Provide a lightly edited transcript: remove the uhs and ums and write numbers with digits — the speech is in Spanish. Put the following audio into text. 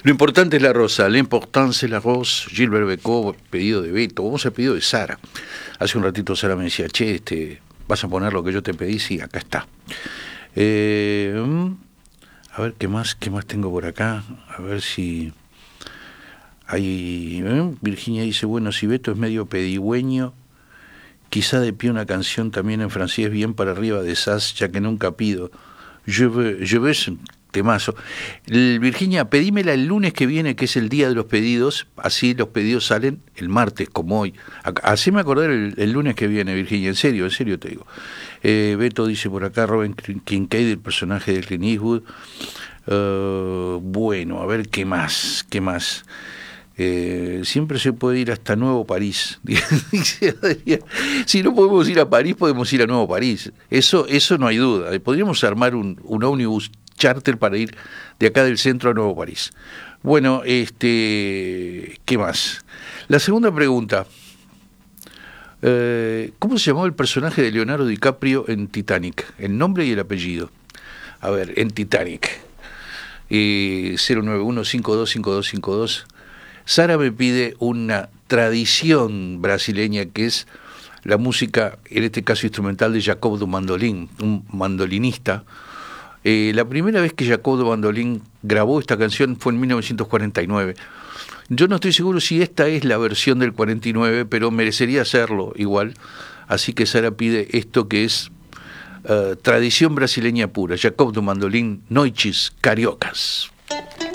Lo importante es la rosa, l'importance es la rosa. Gilbert Becot, pedido de Beto. Vamos al pedido de Sara. Hace un ratito Sara me decía, che, ¿vas a poner lo que yo te pedí? Sí, acá está. A ver, qué más tengo por acá? A ver si hay... Virginia dice, bueno, si Beto es medio pedigüeño, quizá de pie una canción también en francés bien para arriba de Sass, ya que nunca pido. Je veux temazo. Virginia, pedímela el lunes que viene, que es el día de los pedidos, así los pedidos salen el martes, como hoy. Haceme acordar el lunes que viene, Virginia, en serio te digo. Beto dice por acá, Robin Kincaid, el personaje de Clint Eastwood. Bueno, a ver qué más. Siempre se puede ir hasta Nuevo París. Dice Adrián. Si no podemos ir a París, podemos ir a Nuevo París. Eso no hay duda. Podríamos armar un ómnibus charter para ir de acá del centro a Nuevo París. Bueno, ¿qué más? La segunda pregunta. ¿Cómo se llamaba el personaje de Leonardo DiCaprio en Titanic? El nombre y el apellido. A ver, en Titanic. 091-525252. Sara me pide una tradición brasileña que es la música, en este caso instrumental, de Jacob do Mandolin, un mandolinista. La primera vez que Jacob do Mandolin grabó esta canción fue en 1949. Yo no estoy seguro si esta es la versión del 49, pero merecería hacerlo igual. Así que Sara pide esto que es tradición brasileña pura, Jacob do Mandolin, Noites Cariocas.